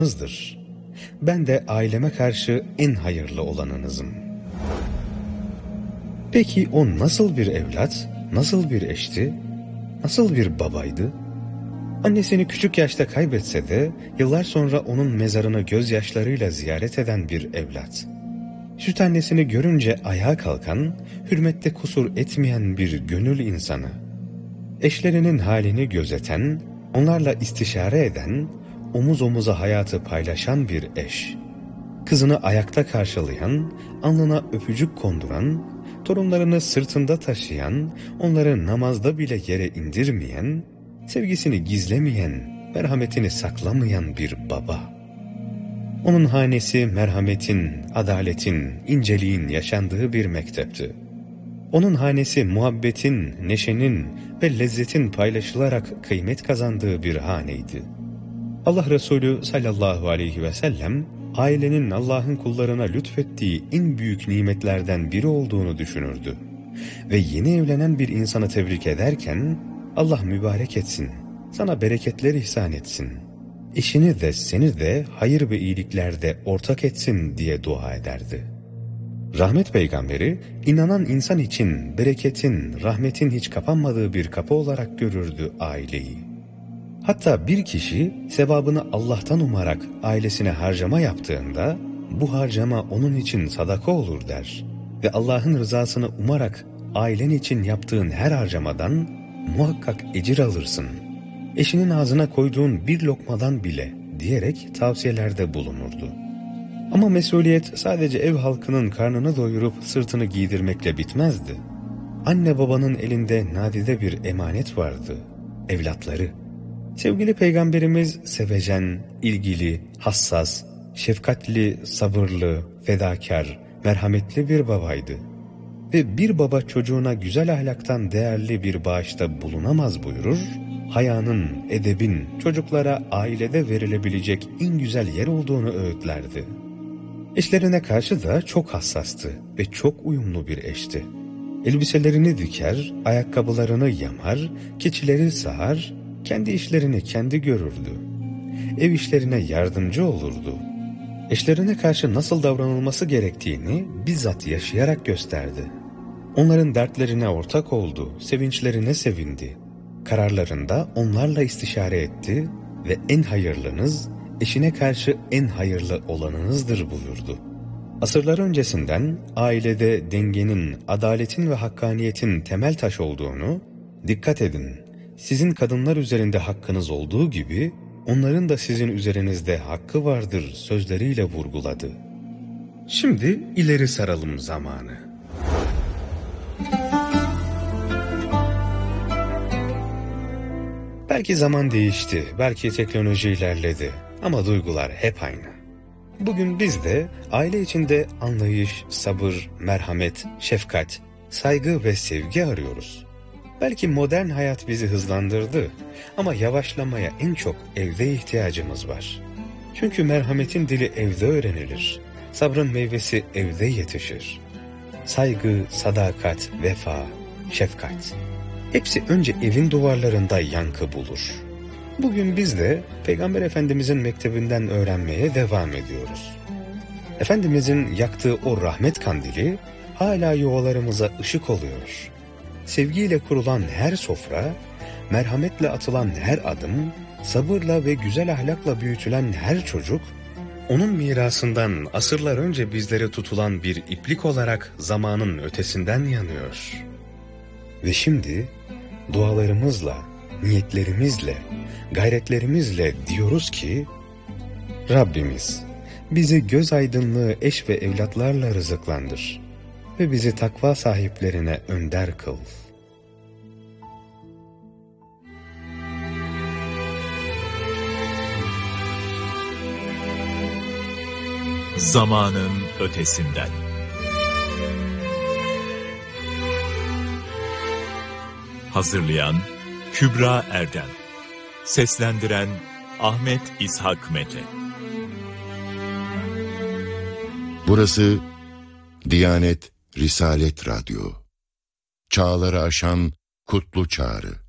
Ben de aileme karşı en hayırlı olanınızım. Peki o nasıl bir evlat, nasıl bir eşti, nasıl bir babaydı? Annesini küçük yaşta kaybetse de yıllar sonra onun mezarını gözyaşlarıyla ziyaret eden bir evlat. Süt annesini görünce ayağa kalkan, hürmette kusur etmeyen bir gönül insanı. Eşlerinin halini gözeten, onlarla istişare eden, omuz omuza hayatı paylaşan bir eş. Kızını ayakta karşılayan, alnına öpücük konduran, torunlarını sırtında taşıyan, onları namazda bile yere indirmeyen, sevgisini gizlemeyen, merhametini saklamayan bir baba. Onun hanesi merhametin, adaletin, inceliğin yaşandığı bir mektepti. Onun hanesi muhabbetin, neşenin ve lezzetin paylaşılarak kıymet kazandığı bir haneydi. Allah Resulü sallallahu aleyhi ve sellem, ailenin Allah'ın kullarına lütfettiği en büyük nimetlerden biri olduğunu düşünürdü. Ve yeni evlenen bir insanı tebrik ederken, Allah mübarek etsin, sana bereketler ihsan etsin, eşini de seni de hayır ve iyiliklerde ortak etsin diye dua ederdi. Rahmet peygamberi, inanan insan için bereketin, rahmetin hiç kapanmadığı bir kapı olarak görürdü aileyi. Hatta bir kişi sevabını Allah'tan umarak ailesine harcama yaptığında, bu harcama onun için sadaka olur der ve Allah'ın rızasını umarak ailen için yaptığın her harcamadan muhakkak ecir alırsın. Eşinin ağzına koyduğun bir lokmadan bile diyerek tavsiyelerde bulunurdu. Ama mesuliyet sadece ev halkının karnını doyurup sırtını giydirmekle bitmezdi. Anne babanın elinde nadide bir emanet vardı, evlatları. Sevgili Peygamberimiz sevecen, ilgili, hassas, şefkatli, sabırlı, fedakar, merhametli bir babaydı. Ve bir baba çocuğuna güzel ahlaktan değerli bir bağışta bulunamaz buyurur, hayanın, edebin çocuklara ailede verilebilecek en güzel yer olduğunu öğütlerdi. Eşlerine karşı da çok hassastı ve çok uyumlu bir eşti. Elbiselerini diker, ayakkabılarını yamar, keçileri sağar, kendi işlerini kendi görürdü. Ev işlerine yardımcı olurdu. Eşlerine karşı nasıl davranılması gerektiğini bizzat yaşayarak gösterdi. Onların dertlerine ortak oldu, sevinçlerine sevindi. Kararlarında onlarla istişare etti ve en hayırlınız, eşine karşı en hayırlı olanınızdır buyurdu. Asırlar öncesinden ailede dengenin, adaletin ve hakkaniyetin temel taş olduğunu, dikkat edin, sizin kadınlar üzerinde hakkınız olduğu gibi, onların da sizin üzerinizde hakkı vardır sözleriyle vurguladı. Şimdi ileri saralım zamanı. Belki zaman değişti, belki teknoloji ilerledi ama duygular hep aynı. Bugün biz de aile içinde anlayış, sabır, merhamet, şefkat, saygı ve sevgi arıyoruz. Belki modern hayat bizi hızlandırdı ama yavaşlamaya en çok evde ihtiyacımız var. Çünkü merhametin dili evde öğrenilir, sabrın meyvesi evde yetişir. Saygı, sadakat, vefa, şefkat. Hepsi önce evin duvarlarında yankı bulur. Bugün biz de Peygamber Efendimizin mektebinden öğrenmeye devam ediyoruz. Efendimizin yaktığı o rahmet kandili hala yuvalarımıza ışık oluyor. Sevgiyle kurulan her sofra, merhametle atılan her adım, sabırla ve güzel ahlakla büyütülen her çocuk, onun mirasından asırlar önce bizlere tutulan bir iplik olarak zamanın ötesinden yanıyor. Ve şimdi dualarımızla, niyetlerimizle, gayretlerimizle diyoruz ki, Rabbimiz bizi göz aydınlığı eş ve evlatlarla rızıklandır ve bizi takva sahiplerine önder kıl. Zamanın ötesinden. Hazırlayan Kübra Erdem. Seslendiren Ahmet İshak Mete. Burası Diyanet Risalet Radyo. Çağları aşan kutlu çağrı.